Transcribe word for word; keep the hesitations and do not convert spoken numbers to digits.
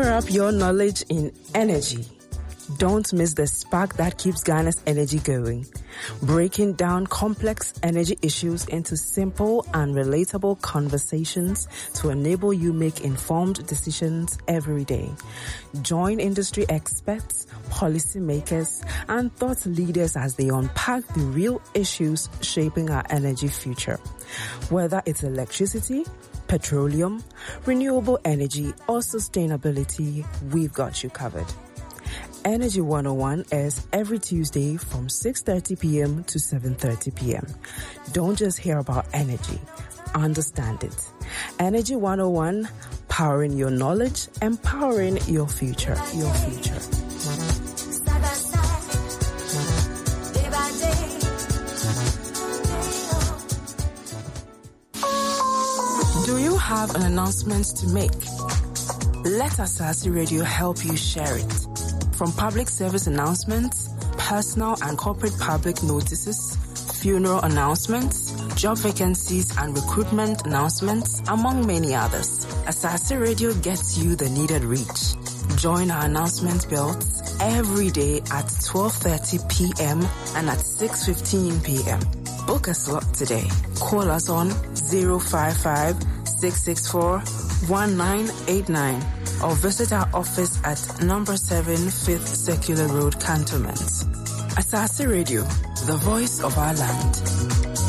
Power up your knowledge in energy. Don't miss the spark that keeps Ghana's energy going. Breaking down complex energy issues into simple and relatable conversations to enable you make informed decisions every day. Join industry experts, policymakers, and thought leaders as they unpack the real issues shaping our energy future. Whether it's electricity, petroleum, renewable energy, or sustainability, we've got you covered. Energy one oh one airs every Tuesday from six thirty p.m. to seven thirty p.m. Don't just hear about energy, understand it. Energy one oh one, powering your knowledge, empowering your future. Your future. Do you have an announcement to make? Let Asasi Radio help you share it. From public service announcements, personal and corporate public notices, funeral announcements, job vacancies and recruitment announcements, among many others, Asasi Radio gets you the needed reach. Join our announcement belts every day at twelve thirty p.m. and at six fifteen p.m. Book a slot today. Call us on zero five five, six six four, one nine eight nine or visit our office at number seven Fifth Circular Road, Cantonment. Asasi Radio, the voice of our land.